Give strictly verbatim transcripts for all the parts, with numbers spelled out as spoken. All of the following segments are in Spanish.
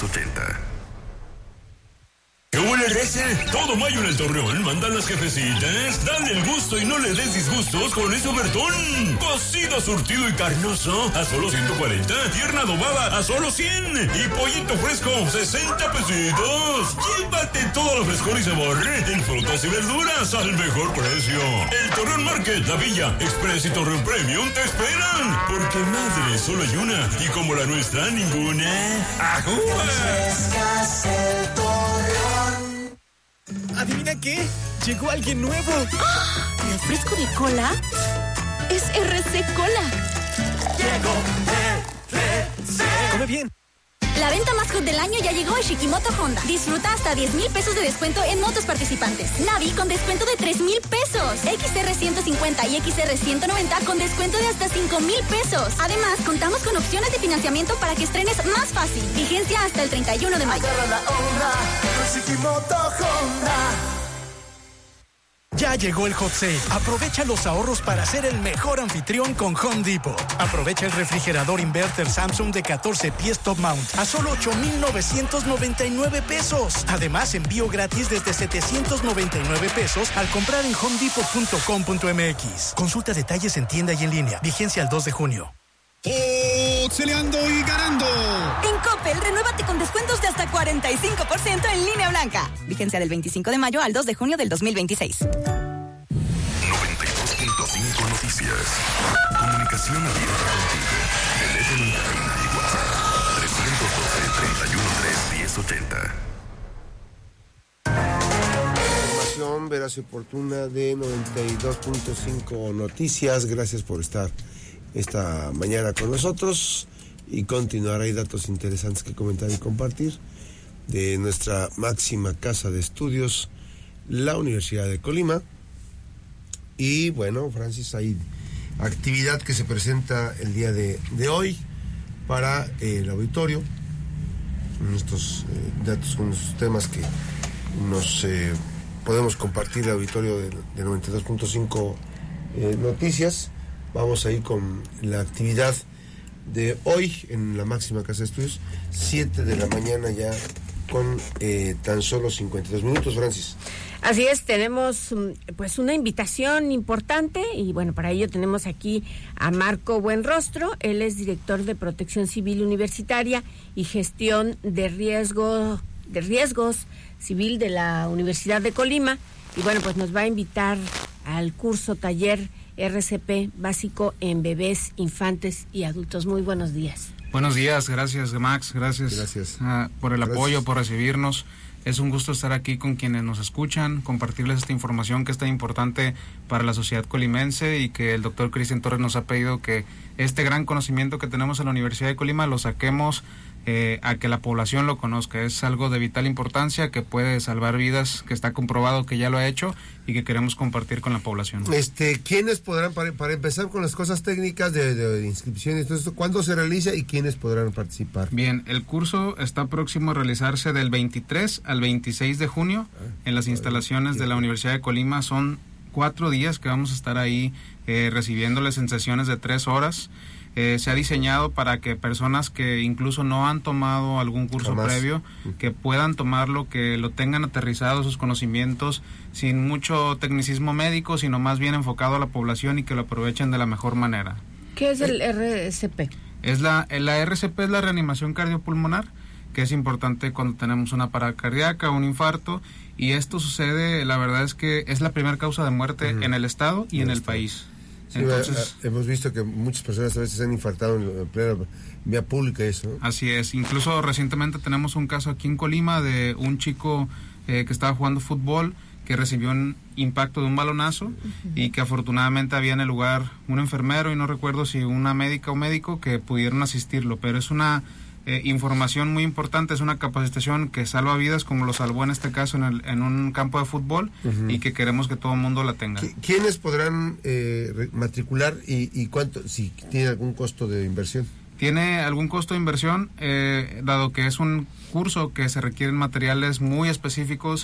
ochenta. ¿Qué huele ese? Todo mayo en el Torreón mandan las jefecitas. Dale el gusto y no le des disgustos con ese ofertón. Cocido, surtido y carnoso a solo ciento cuarenta. Tierna adobada a solo cien. Y pollito fresco, sesenta pesitos. Llévate todo lo frescor y sabor en frutas y verduras al mejor precio. El Torreón Market, La Villa, Express y Torreón Premium te esperan. Porque madre solo hay una. Y como la nuestra, ninguna. ¡Ajúa! ¿Adivina qué? Llegó alguien nuevo. ¡Oh! ¿Refresco de cola? Es R C Cola. Llegó R C. Come bien. La venta más hot del año ya llegó a Shikimoto Honda. Disfruta hasta diez mil pesos de descuento en motos participantes. Navi con descuento de tres mil pesos. X R ciento cincuenta y X R ciento noventa con descuento de hasta cinco mil pesos. Además, contamos con opciones de financiamiento para que estrenes más fácil. Vigencia hasta el treinta y uno de mayo. Agarra la onda con Shikimoto Honda. Ya llegó el Hot Sale. Aprovecha los ahorros para ser el mejor anfitrión con Home Depot. Aprovecha el refrigerador inverter Samsung de catorce pies Top Mount a solo ocho mil novecientos noventa y nueve pesos. Además, envío gratis desde setecientos noventa y nueve pesos al comprar en home depot punto com punto m x. Consulta detalles en tienda y en línea. Vigencia al dos de junio. ¡Oxeleando y ganando! En Coppel, renuévate con descuentos de hasta cuarenta y cinco por ciento en línea blanca. Vigencia del veinticinco de mayo al dos de junio del dos mil veintiséis. noventa y dos punto cinco Noticias. Comunicación abierta contigo. Teléfono en cabina y WhatsApp. trescientos doce, treinta y uno, tres, diez, ochenta. Información veraz y oportuna de noventa y dos punto cinco Noticias. Gracias por estar esta mañana con nosotros y continuar. Hay datos interesantes que comentar y compartir de nuestra máxima casa de estudios, la Universidad de Colima. Y bueno, Francis, hay actividad que se presenta el día de, de hoy para eh, el auditorio. Estos eh, datos con los temas que nos eh, podemos compartir el auditorio de, de noventa y dos punto cinco eh, Noticias. Vamos a ir con la actividad de hoy en la máxima casa de estudios, siete de la mañana ya con eh, tan solo cincuenta y dos minutos, Francis. Así es, tenemos pues una invitación importante y bueno, para ello tenemos aquí a Marco Buenrostro. Él es director de Protección Civil Universitaria y Gestión de Riesgo, de Riesgos Civil de la Universidad de Colima. Y bueno, pues nos va a invitar al curso taller R C P básico en bebés, infantes y adultos. Muy buenos días. Buenos días, gracias Max, gracias, gracias. Uh, por el gracias. apoyo, por recibirnos. Es un gusto estar aquí con quienes nos escuchan, compartirles esta información que es tan importante para la sociedad colimense y que el doctor Cristian Torres nos ha pedido que este gran conocimiento que tenemos en la Universidad de Colima lo saquemos eh, a que la población lo conozca. Es algo de vital importancia que puede salvar vidas, que está comprobado que ya lo ha hecho y que queremos compartir con la población. Este, ¿quiénes podrán, para, para empezar con las cosas técnicas de, de, de inscripción y todo esto, cuándo se realiza y quiénes podrán participar? Bien, el curso está próximo a realizarse del veintitrés al veintiséis de junio ah, en las instalaciones de la Universidad de Colima. Son cuatro días que vamos a estar ahí eh, recibiéndoles en sesiones de tres horas. Eh, se ha diseñado para que personas que incluso no han tomado algún curso Jamás. previo, que puedan tomarlo, que lo tengan aterrizado sus conocimientos sin mucho tecnicismo médico, sino más bien enfocado a la población y que lo aprovechen de la mejor manera. ¿Qué es el R C P? Es la, la R C P es la reanimación cardiopulmonar, que es importante cuando tenemos una parada cardíaca, un infarto, y esto sucede, la verdad es que es la primera causa de muerte uh-huh. en el estado y en, en el, el país. Sí, entonces, hemos visto que muchas personas a veces han infartado en plena vía pública eso, ¿no? Así es, incluso recientemente tenemos un caso aquí en Colima de un chico eh, que estaba jugando fútbol, que recibió un impacto de un balonazo uh-huh. y que afortunadamente había en el lugar un enfermero y no recuerdo si una médica o médico que pudieron asistirlo, pero es una eh, información muy importante, es una capacitación que salva vidas como lo salvó en este caso en, el, en un campo de fútbol uh-huh. y que queremos que todo el mundo la tenga. ¿Quiénes podrán eh, matricular y, y cuánto, si tiene algún costo de inversión? Tiene algún costo de inversión, eh, dado que es un curso que se requieren materiales muy específicos,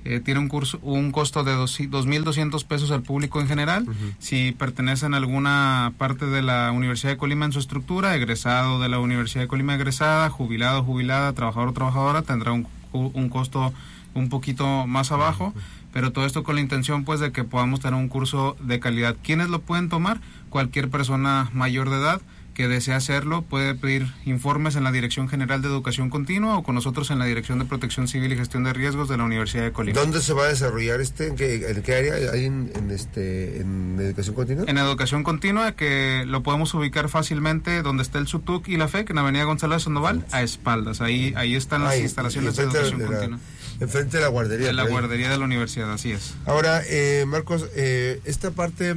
Eh, tiene un curso, un costo de dos mil doscientos pesos al público en general. Uh-huh. Si pertenecen a alguna parte de la Universidad de Colima en su estructura, egresado de la Universidad de Colima egresada, jubilado, jubilada, trabajador o trabajadora, tendrá un, un costo un poquito más abajo, uh-huh. pero todo esto con la intención pues de que podamos tener un curso de calidad. ¿Quiénes lo pueden tomar? Cualquier persona mayor de edad que desea hacerlo puede pedir informes en la Dirección General de Educación Continua o con nosotros en la Dirección de Protección Civil y Gestión de Riesgos de la Universidad de Colima. ¿Dónde se va a desarrollar este? ¿En qué, en qué área? ¿Hay en, en, este, en Educación Continua? En Educación Continua, que lo podemos ubicar fácilmente donde está el SUTUC y la F E C, en Avenida Gonzalo de Sandoval, a espaldas. Ahí ahí están las Ay, instalaciones de Educación de la, Continua. Enfrente de la guardería. De la guardería de la universidad, así es. Ahora, eh, Marcos, eh, esta parte...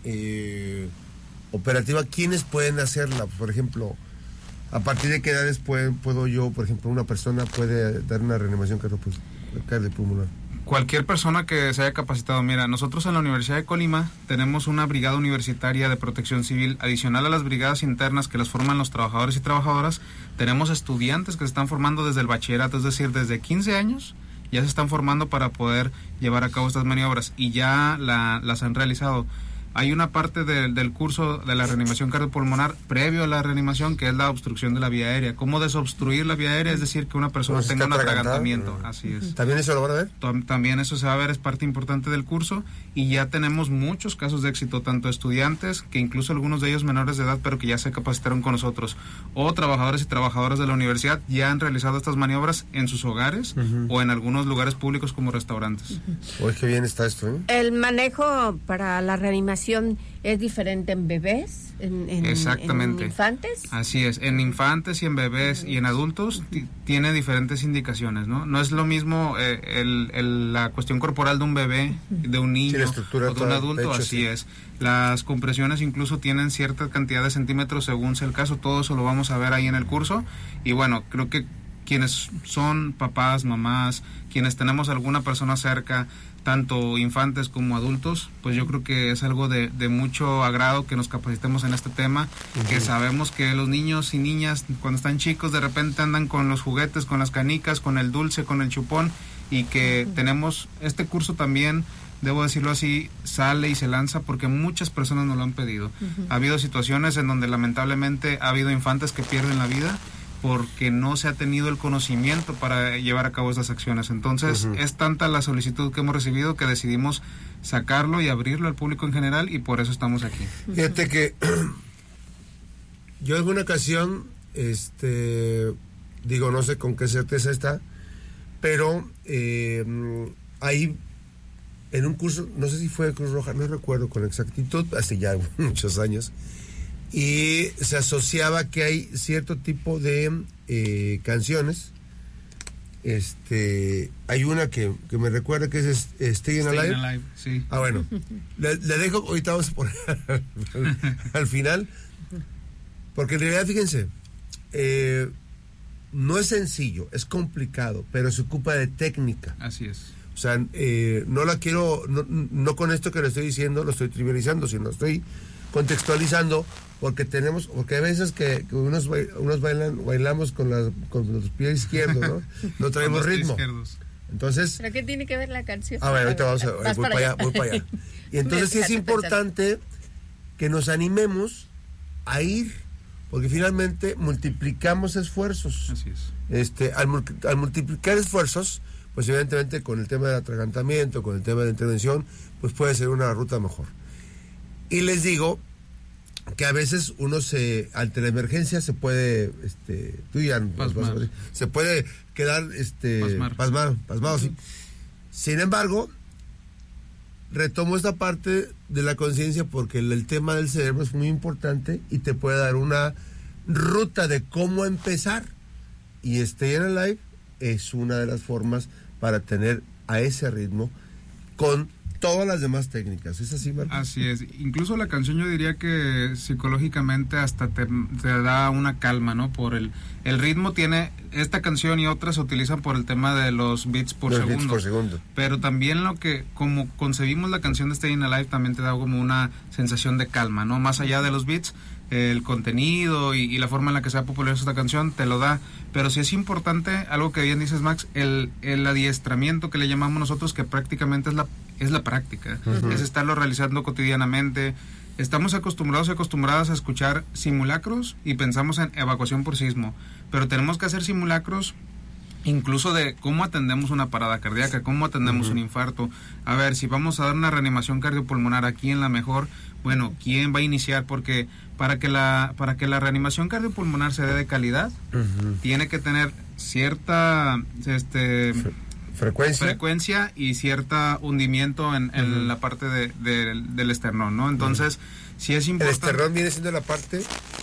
Eh, operativa, ¿quiénes pueden hacerla? Por ejemplo, ¿a partir de qué edades pueden, puedo yo, por ejemplo, una persona puede dar una reanimación cardiopulmonar? Cualquier persona que se haya capacitado. Mira, nosotros en la Universidad de Colima tenemos una brigada universitaria de protección civil adicional a las brigadas internas que las forman los trabajadores y trabajadoras. Tenemos estudiantes que se están formando desde el bachillerato, es decir, desde quince años ya se están formando para poder llevar a cabo estas maniobras y ya la, las han realizado. Hay una parte de, del curso de la reanimación cardiopulmonar previo a la reanimación, que es la obstrucción de la vía aérea. ¿Cómo desobstruir la vía aérea? Es decir, que una persona tenga un atragantamiento. No. Así es. ¿También eso lo van a ver? También eso se va a ver, es parte importante del curso. Y ya tenemos muchos casos de éxito, tanto estudiantes, que incluso algunos de ellos menores de edad, pero que ya se capacitaron con nosotros, o trabajadores y trabajadoras de la universidad, ya han realizado estas maniobras en sus hogares uh-huh. o en algunos lugares públicos como restaurantes. Uy, qué bien está esto, ¿eh? El manejo para la reanimación es diferente en bebés, en, en, Exactamente. en infantes. Así es, en infantes y en bebés y en adultos t- tiene diferentes indicaciones, ¿no? No es lo mismo eh, el, el, la cuestión corporal de un bebé, de un niño sí, o de un adulto, hecho, así sí. es. Las compresiones incluso tienen cierta cantidad de centímetros según sea el caso, todo eso lo vamos a ver ahí en el curso. Y bueno, creo que quienes son papás, mamás, quienes tenemos alguna persona cerca, tanto infantes como adultos, pues yo creo que es algo de, de mucho agrado que nos capacitemos en este tema, uh-huh. que sabemos que los niños y niñas cuando están chicos de repente andan con los juguetes, con las canicas, con el dulce, con el chupón, y que uh-huh. tenemos este curso también, debo decirlo así, sale y se lanza porque muchas personas nos lo han pedido. Uh-huh. Ha habido situaciones en donde lamentablemente ha habido infantes que pierden la vida porque no se ha tenido el conocimiento para llevar a cabo estas acciones. Entonces, uh-huh. es tanta la solicitud que hemos recibido que decidimos sacarlo y abrirlo al público en general y por eso estamos aquí. Fíjate que yo en alguna ocasión, este, digo, no sé con qué certeza está, pero eh, ahí en un curso, no sé si fue de Cruz Roja, no recuerdo con exactitud, hace ya muchos años, y se asociaba que hay cierto tipo de eh, canciones. Este, hay una que, que me recuerda que es Staying Alive. Alive, sí. Ah, bueno, le, le dejo, ahorita vamos a poner al, al final, porque en realidad, fíjense, eh, no es sencillo, es complicado, pero se ocupa de técnica. Así es. O sea, eh, no la quiero, no, no con esto que le estoy diciendo lo estoy trivializando, sino estoy contextualizando, porque tenemos, porque hay veces que, que unos, unos bailan, bailamos con, las, con los pies izquierdos, ¿no? No traemos ritmo. Entonces, ¿pero qué tiene que ver la canción? A ver, ahorita vamos a ver, voy para allá, voy para allá. Y entonces sí es importante que nos animemos a ir, porque finalmente multiplicamos esfuerzos. Así es. Este, al, al multiplicar esfuerzos, pues evidentemente con el tema del atragantamiento, con el tema de intervención, pues puede ser una ruta mejor. Y les digo que a veces uno se, ante la emergencia se puede, este, tú ya pasmar. se puede quedar, este, pasmar. pasmado, pasmado, sí. Sin embargo, retomo esta parte de la conciencia porque el, el tema del cerebro es muy importante y te puede dar una ruta de cómo empezar. Y Staying Alive es una de las formas para tener a ese ritmo con todas las demás técnicas. ¿Es así, Marcos? Así es. Incluso la canción yo diría que psicológicamente hasta te, te da una calma, ¿no? Por el, el ritmo tiene, esta canción y otras se utilizan por el tema de los beats por los segundo. Beats por segundo. Pero también lo que, como concebimos la canción de Staying Alive, también te da como una sensación de calma, ¿no? Más allá de los beats, el contenido y, y la forma en la que se ha popularizado esta canción te lo da, pero sí es importante, algo que bien dices, Max, el, el adiestramiento que le llamamos nosotros, que prácticamente es la, es la práctica, uh-huh. es estarlo realizando cotidianamente. Estamos acostumbrados y acostumbradas a escuchar simulacros y pensamos en evacuación por sismo, pero tenemos que hacer simulacros incluso de cómo atendemos una parada cardíaca, cómo atendemos uh-huh. un infarto. A ver, si vamos a dar una reanimación cardiopulmonar aquí en la mejor, bueno, ¿quién va a iniciar? Porque para que la para que la reanimación cardiopulmonar se dé de calidad, uh-huh. tiene que tener cierta este Fre- frecuencia frecuencia y cierta hundimiento en, en uh-huh. la parte de, de, del esternón, ¿no? Entonces, uh-huh. sí es importante. El esternón viene siendo la parte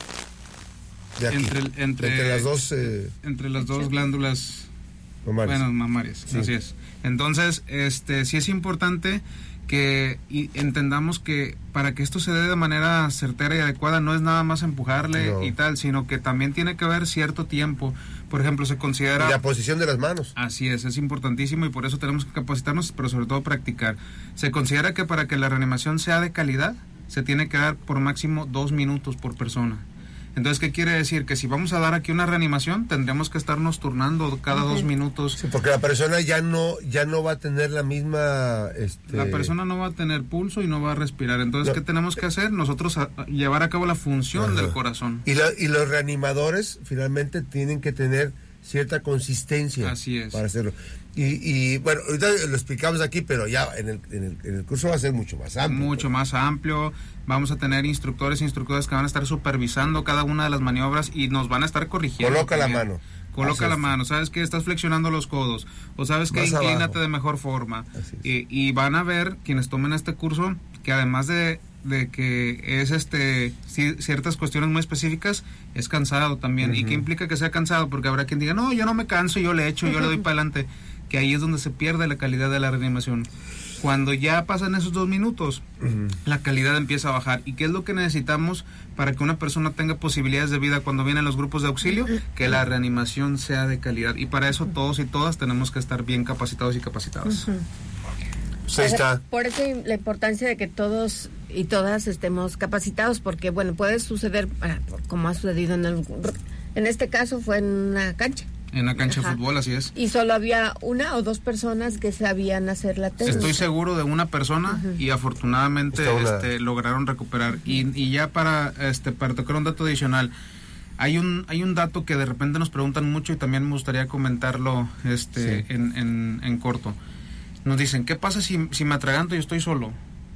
de aquí, entre, entre, entre las dos eh, entre las dos glándulas mamarias. Bueno, mamarias, sí. Así es. Entonces, este, sí es importante que y entendamos que para que esto se dé de manera certera y adecuada no es nada más empujarle no. y tal, sino que también tiene que haber cierto tiempo. Por ejemplo, se considera... Y la posición de las manos. Así es, es importantísimo y por eso tenemos que capacitarnos, pero sobre todo practicar. Se considera que para que la reanimación sea de calidad, se tiene que dar por máximo dos minutos por persona. Entonces, ¿qué quiere decir? Que si vamos a dar aquí una reanimación, tendríamos que estarnos turnando cada uh-huh. dos minutos. Sí, porque la persona ya no ya no va a tener la misma... Este... La persona no va a tener pulso y no va a respirar. Entonces, no. ¿qué tenemos que hacer? Nosotros a, a llevar a cabo la función uh-huh. del corazón. Y, la, y los reanimadores finalmente tienen que tener cierta consistencia. Así es. Para hacerlo. Y, y bueno, ahorita lo explicamos aquí, pero ya en el, en el, en el curso va a ser mucho más amplio. Mucho pues. más amplio. Vamos a tener instructores e instructoras que van a estar supervisando cada una de las maniobras y nos van a estar corrigiendo. Coloca también. la mano. Coloca la mano. ¿Sabes que estás flexionando los codos? O sabes que inclínate de mejor forma. Y, y van a ver, quienes tomen este curso, que además de, de que es este ciertas cuestiones muy específicas, es cansado también. Uh-huh. ¿Y qué implica que sea cansado? Porque habrá quien diga, no, yo no me canso, yo le echo, yo le doy para adelante. Que ahí es donde se pierde la calidad de la reanimación. Cuando ya pasan esos dos minutos, uh-huh. la calidad empieza a bajar. ¿Y qué es lo que necesitamos para que una persona tenga posibilidades de vida cuando vienen los grupos de auxilio? Que la reanimación sea de calidad. Y para eso todos y todas tenemos que estar bien capacitados y capacitadas. Uh-huh. Pues ahí está. Por eso la importancia de que todos y todas estemos capacitados, porque bueno, puede suceder, como ha sucedido en el, en este caso fue en una cancha. En la cancha Ajá. de fútbol, así es. Y solo había una o dos personas que sabían hacer la técnica. Estoy seguro de una persona uh-huh. y afortunadamente este, lograron recuperar. Y, y ya para este para tocar un dato adicional, hay un hay un dato que de repente nos preguntan mucho y también me gustaría comentarlo este sí. en, en, en corto. Nos dicen, ¿qué pasa si, si me atraganto y estoy solo?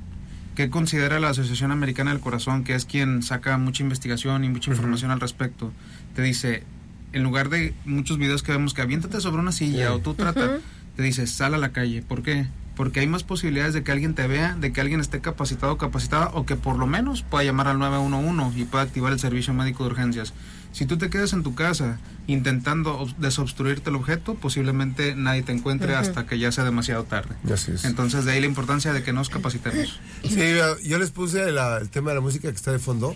¿Qué considera la Asociación Americana del Corazón, que es quien saca mucha investigación y mucha información uh-huh. al respecto? Te dice... En lugar de muchos videos que vemos que aviéntate sobre una silla yeah. o tú trata, uh-huh. te dice, sal a la calle. ¿Por qué? Porque hay más posibilidades de que alguien te vea, de que alguien esté capacitado o capacitada, o que por lo menos pueda llamar al nueve uno uno y pueda activar el servicio médico de urgencias. Si tú te quedas en tu casa intentando desobstruirte el objeto, posiblemente nadie te encuentre uh-huh. hasta que ya sea demasiado tarde. Así es. Entonces, de ahí la importancia de que nos capacitemos. Sí, yo les puse la, el tema de la música que está de fondo.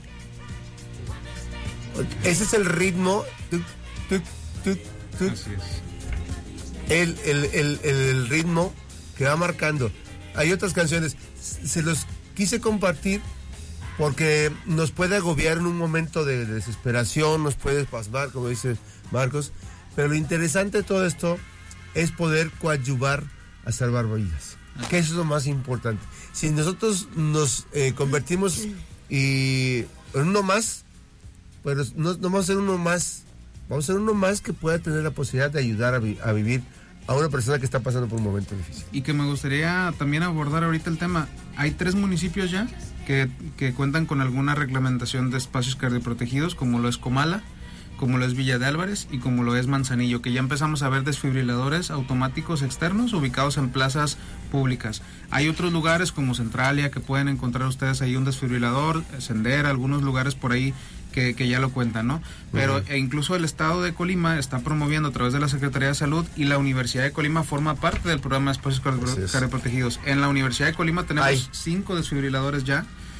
Ese es el ritmo... Tuc, tuc, tuc. Así es. El, el, el, el ritmo que va marcando. Hay otras canciones, se los quise compartir porque nos puede agobiar en un momento de desesperación, nos puede pasmar, como dice Marcos, pero lo interesante de todo esto es poder coadyuvar a salvar vidas, que eso es lo más importante. Si nosotros nos eh, convertimos y en uno más, pues no, no vamos a ser uno más. Vamos a ser uno más que pueda tener la posibilidad de ayudar a, vi- a vivir a una persona que está pasando por un momento difícil. Y que me gustaría también abordar ahorita el tema. Hay tres municipios ya que, que cuentan con alguna reglamentación de espacios cardioprotegidos, como lo es Comala, como lo es Villa de Álvarez y como lo es Manzanillo, que ya empezamos a ver desfibriladores automáticos externos ubicados en plazas públicas. Hay otros lugares como Centralia que pueden encontrar ustedes ahí un desfibrilador, Sendera, algunos lugares por ahí que, que ya lo cuentan, ¿no? Pero uh-huh. e incluso el Estado de Colima está promoviendo a través de la Secretaría de Salud y la Universidad de Colima forma parte del programa de espacios cardioprotegidos. En la Universidad de Colima tenemos Ay. cinco desfibriladores ya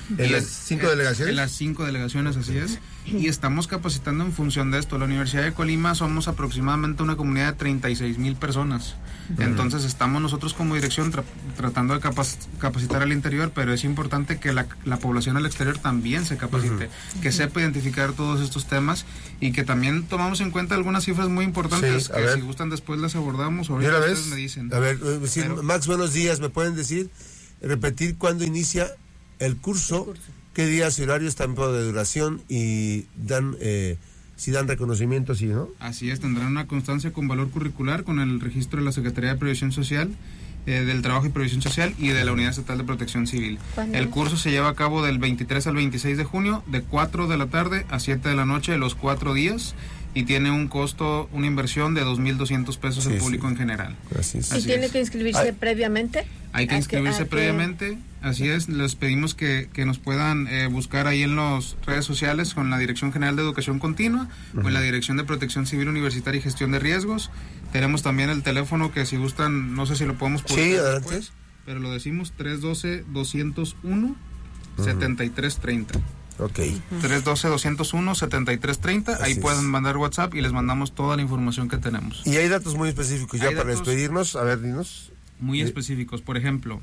¿En y las es, cinco eh, delegaciones? En las cinco delegaciones, así es. Y estamos capacitando en función de esto. La Universidad de Colima somos aproximadamente una comunidad de treinta y seis mil personas. Uh-huh. Entonces estamos nosotros como dirección tra- tratando de capac- capacitar al interior, pero es importante que la, la población al exterior también se capacite, uh-huh. que sepa identificar todos estos temas y que también tomamos en cuenta algunas cifras muy importantes, sí, que ver. Si gustan después las abordamos. Ahorita ustedes me dicen. A ver, decir, pero, Max, buenos días. ¿Me pueden decir, repetir cuándo inicia el curso? El curso. ¿Qué días y horarios, tiempo de duración y dan eh, si dan reconocimientos, sí, ¿no? Así es, tendrán una constancia con valor curricular con el registro de la Secretaría de Previsión Social, eh, del Trabajo y Previsión Social y de la Unidad Estatal de Protección Civil. El curso se lleva a cabo del veintitrés al veintiséis de junio, de cuatro de la tarde a siete de la noche, los cuatro días, y tiene un costo, una inversión de dos mil doscientos pesos sí, al público sí. en general. Así es. ¿Y Así tiene es. que inscribirse Ay. previamente? Hay que inscribirse previamente, así es, les pedimos que, que nos puedan eh, buscar ahí en las redes sociales con la Dirección General de Educación Continua uh-huh. o en la Dirección de Protección Civil Universitaria y Gestión de Riesgos. Tenemos también el teléfono que si gustan, no sé si lo podemos publicar sí, después, pero lo decimos tres uno dos, dos cero uno, uh-huh. siete tres tres cero. Ok. tres uno dos, dos cero uno, siete tres tres cero. Ahí es. Pueden mandar WhatsApp y les mandamos toda la información que tenemos. Y hay datos muy específicos ya hay para datos despedirnos. A ver, dinos. Muy ¿Sí? específicos. Por ejemplo,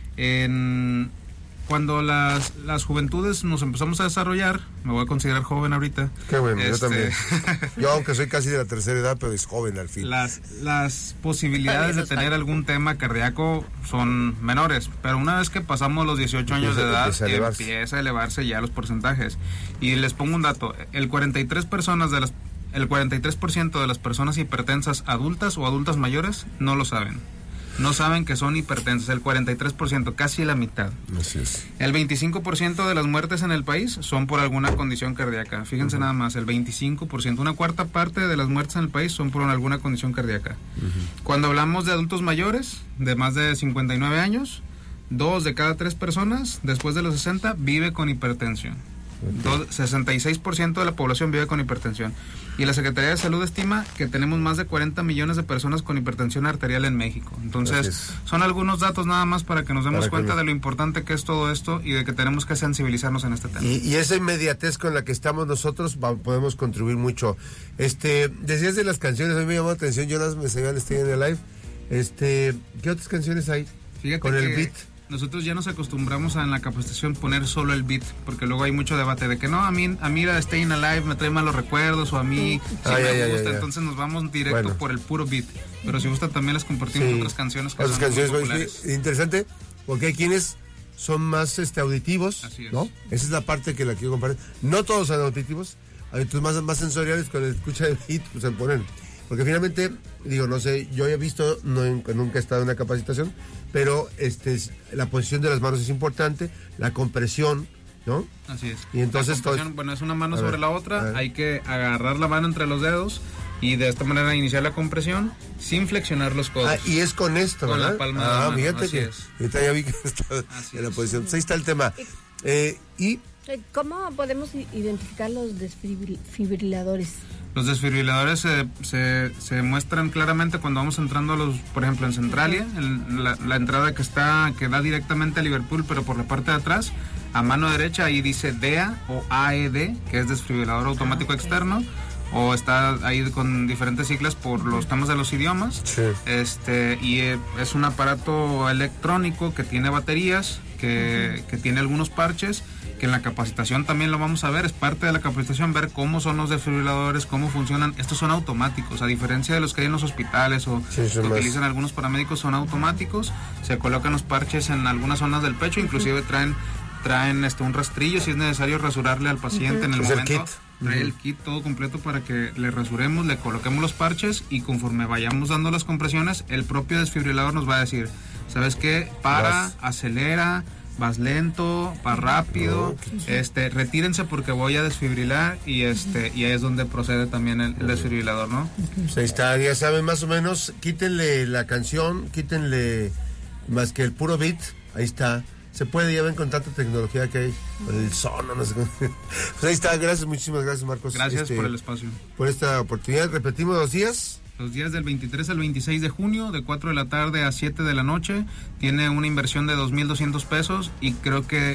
en, cuando las, las juventudes nos empezamos a desarrollar, me voy a considerar joven ahorita. Qué bueno, este, yo también. Yo, aunque soy casi de la tercera edad, pero es joven al fin. Las, las posibilidades de tener algún tema cardíaco son menores, pero una vez que pasamos los dieciocho años de edad, empieza a elevarse, empieza a elevarse ya los porcentajes. Y les pongo un dato, el cuarenta y tres personas de las el cuarenta y tres por ciento de las personas hipertensas adultas o adultas mayores no lo saben. No saben que son hipertensas, el cuarenta y tres por ciento, casi la mitad. Así es. El veinticinco por ciento de las muertes en el país son por alguna condición cardíaca. Fíjense uh-huh. nada más, el veinticinco por ciento, una cuarta parte de las muertes en el país son por alguna condición cardíaca. Uh-huh. Cuando hablamos de adultos mayores, de más de cincuenta y nueve años, dos de cada tres personas, después de los sesenta, vive con hipertensión. Okay. sesenta y seis por ciento de la población vive con hipertensión. Y la Secretaría de Salud estima que tenemos más de cuarenta millones de personas con hipertensión arterial en México. Entonces, son algunos datos nada más para que nos demos para cuenta de lo importante que es todo esto y de que tenemos que sensibilizarnos en este tema. Y, y esa inmediatez con la que estamos nosotros va, podemos contribuir mucho. Este, decías de las canciones, a mí me llamó la atención, Jonas me seguía en Stay in the Live. Este, ¿qué otras canciones hay? Fíjate con el beat. Nosotros ya nos acostumbramos a en la capacitación poner solo el beat, porque luego hay mucho debate de que no, a mí, a mí la Staying Alive me trae malos recuerdos, o a mí sí ay, me ay, gusta, ay, entonces nos vamos directo bueno. por el puro beat. Pero si gusta también les compartimos sí. otras canciones que otras son canciones muy populares. Interesante, porque hay quienes son más este auditivos, Así es. ¿no? Esa es la parte que la quiero compartir. No todos son auditivos, hay otros más, más sensoriales, cuando escucha el beat, pues se ponen. Porque finalmente, digo, no sé, yo he visto, no, nunca he estado en una capacitación, pero este la posición de las manos es importante, la compresión, ¿no? Así es. Y entonces todo, bueno, es una mano sobre ver, la otra, hay que agarrar la mano entre los dedos y de esta manera iniciar la compresión sin flexionar los codos. Ah, y es con esto, con ¿verdad? la palma ah, de la mano. fíjate Así que es. ahorita ya vi que está Así en la es. posición. Pues ahí está el tema. Eh, y ¿cómo podemos identificar los desfibriladores? Los desfibriladores se, se, se muestran claramente cuando vamos entrando a los, por ejemplo, en Centralia, en la, la entrada que está que da directamente a Liverpool, pero por la parte de atrás, a mano derecha, ahí dice D E A o A E D, que es desfibrilador automático ah, okay. externo, o está ahí con diferentes siglas por los temas de los idiomas. Sí. Este y es un aparato electrónico que tiene baterías, que, uh-huh. que tiene algunos parches, que en la capacitación también lo vamos a ver, es parte de la capacitación ver cómo son los desfibriladores, cómo funcionan. Estos son automáticos, a diferencia de los que hay en los hospitales o sí, que más. utilizan algunos paramédicos, son automáticos, se colocan los parches en algunas zonas del pecho, inclusive traen traen este un rastrillo si es necesario rasurarle al paciente uh-huh. en el es momento. El kit. Trae uh-huh. el kit todo completo para que le rasuremos, le coloquemos los parches y conforme vayamos dando las compresiones, el propio desfibrilador nos va a decir, ¿sabes qué? Para, vas. acelera, vas lento, vas rápido, oh, este, retírense porque voy a desfibrilar y este y ahí es donde procede también el, el desfibrilador, ¿no? Pues ahí está, ya saben más o menos, quítenle la canción, quítenle más que el puro beat, ahí está. Se puede, ya ven con tanta tecnología que hay, con el sono, no sé cómo. Pues ahí está, gracias, muchísimas gracias, Marcos. Gracias este, por el espacio. Por esta oportunidad, repetimos los días. Los días del veintitrés al veintiséis de junio, de cuatro de la tarde a siete de la noche, tiene una inversión de dos mil doscientos pesos y creo que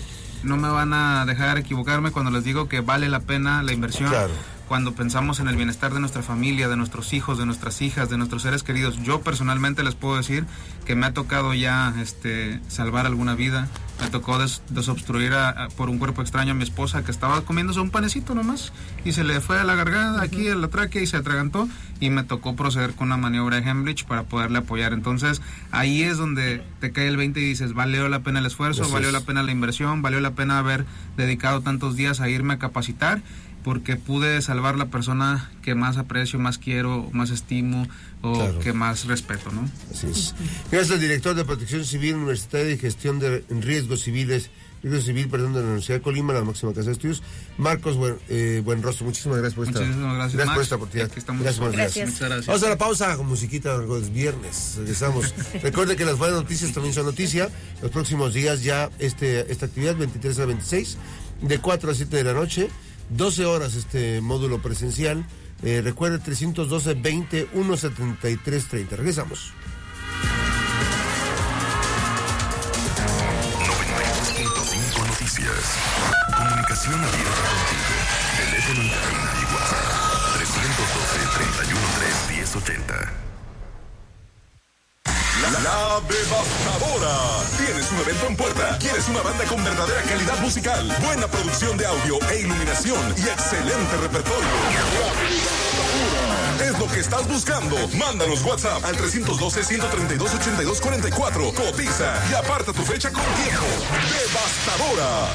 no me van a dejar equivocarme cuando les digo que vale la pena la inversión. Claro. Cuando pensamos en el bienestar de nuestra familia, de nuestros hijos, de nuestras hijas, de nuestros seres queridos. Yo personalmente les puedo decir que me ha tocado ya este, salvar alguna vida. Me tocó des, desobstruir a, a, por un cuerpo extraño a mi esposa que estaba comiéndose un panecito nomás y se le fue a la garganta, aquí a la tráquea y se atragantó, y me tocó proceder con una maniobra de Heimlich para poderle apoyar. Entonces ahí es donde te cae el veinte y dices, valió la pena el esfuerzo, Eso valió es. la pena la inversión, valió la pena haber dedicado tantos días a irme a capacitar, porque pude salvar la persona que más aprecio, más quiero, más estimo o claro. que más respeto, ¿no? Así es. Gracias al director de Protección Civil Universitaria y Gestión de Riesgos Civiles, Riesgo Civil, perdón, de la Universidad de Colima, la máxima casa de estudios, Marcos Buen, eh, Buenrostro. Muchísimas gracias por esta, Muchísimas gracias, gracias Max, por esta oportunidad. Gracias, gracias, gracias. Muchas gracias. Vamos a la pausa con musiquita, es viernes, regresamos. Recuerde que las buenas noticias también son noticia. Los próximos días ya este esta actividad, veintitrés a veintiséis, de cuatro a siete de la noche, doce horas este módulo presencial. Eh, recuerde, trescientos doce, veinte, uno setenta y tres, treinta. Regresamos. noventa y dos punto cinco Noticias. Comunicación abierta contigo. Teléfono en cabina y WhatsApp. trescientos doce, treinta y uno, tres, diez, ochenta. La, la Devastadora. Tienes un evento en puerta. ¿Quieres una banda con verdadera calidad musical, buena producción de audio e iluminación y excelente repertorio? Es lo que estás buscando. Mándanos WhatsApp al trescientos doce, ciento treinta y dos, ochenta y dos cuarenta y cuatro. Cotiza y aparta tu fecha con tiempo. Devastadora.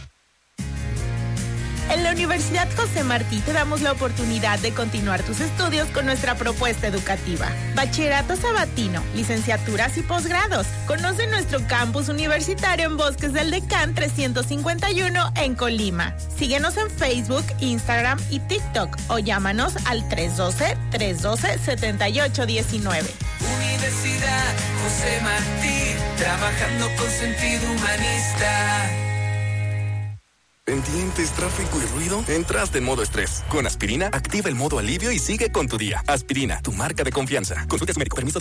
En la Universidad José Martí te damos la oportunidad de continuar tus estudios con nuestra propuesta educativa. Bachillerato sabatino, licenciaturas y posgrados. Conoce nuestro campus universitario en Bosques del Decán trescientos cincuenta y uno en Colima. Síguenos en Facebook, Instagram y TikTok o llámanos al tres uno dos, tres uno dos, siete ocho uno nueve. Universidad José Martí, trabajando con sentido humanista. ¿Pendientes, tráfico y ruido? Entraste en modo estrés. Con aspirina, activa el modo alivio y sigue con tu día. Aspirina, tu marca de confianza. Consulta su médico. Permiso de